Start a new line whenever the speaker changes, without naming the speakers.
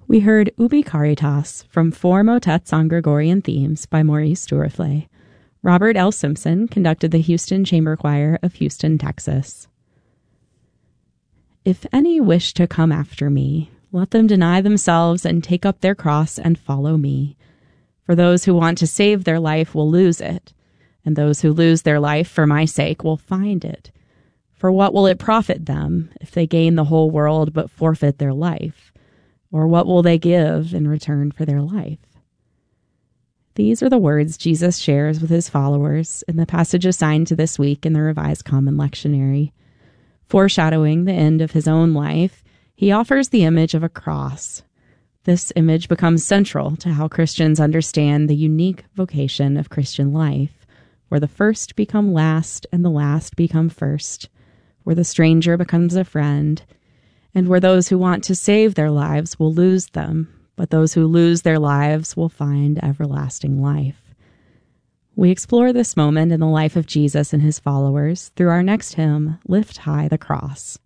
We heard Ubi Caritas from 4 motets on Gregorian themes by Maurice Duruflé. Robert L. Simpson conducted the Houston Chamber Choir of Houston, Texas. If any wish to come after me, let them deny themselves and take up their cross and follow me. For those who want to save their life will lose it, and those who lose their life for my sake will find it. For what will it profit them if they gain the whole world but forfeit their life? Or what will they give in return for their life? These are the words Jesus shares with his followers in the passage assigned to this week in the Revised Common Lectionary. Foreshadowing the end of his own life, he offers the image of a cross. This image becomes central to how Christians understand the unique vocation of Christian life, where the first become last and the last become first, where the stranger becomes a friend, and where those who want to save their lives will lose them, but those who lose their lives will find everlasting life. We explore this moment in the life of Jesus and his followers through our next hymn, Lift High the Cross.